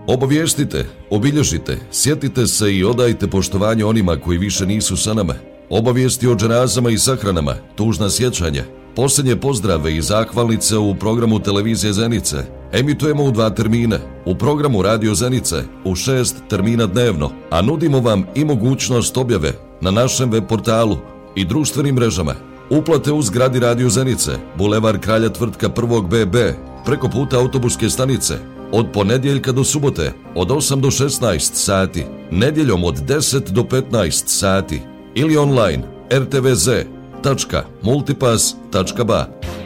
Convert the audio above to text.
Obavijestite, obilježite, sjetite se i odajte poštovanje onima koji više nisu sa nama. Obavijesti o dženazama i sahranama, tužna sjećanja, posljednje pozdrave i zahvalnice u programu televizije Zenice. Emitujemo u 2 termina, u programu Radio Zenice u 6 termina dnevno, a nudimo vam i mogućnost objave na našem web portalu i društvenim mrežama. Uplate u zgradi Radio Zenice, Bulevar Kralja Tvrtka 1. BB, preko puta autobuske stanice, od ponedjeljka do subote, od 8 do 16 sati, nedjeljom od 10 do 15 sati, ili online rtvz.multipass.ba.